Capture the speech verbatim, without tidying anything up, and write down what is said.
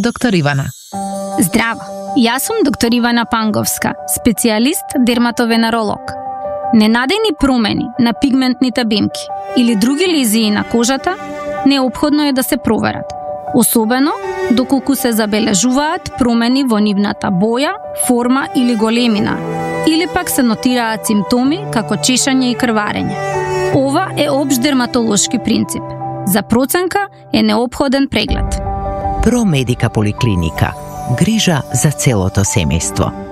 доктор Ивана. Здраво, јас сум доктор Ивана Панговска, специјалист дерматовенеролог. Ненадени промени на пигментните бимки или други лезии на кожата неопходно е да се проверат, особено доколку се забележуваат промени во нивната боја, форма или големина, или пак се нотираат симптоми како чешање и крварење. Ова е општ дерматолошки принцип. За проценка е неопходен преглед. Промедика поликлиника. Грижа за целото семејство.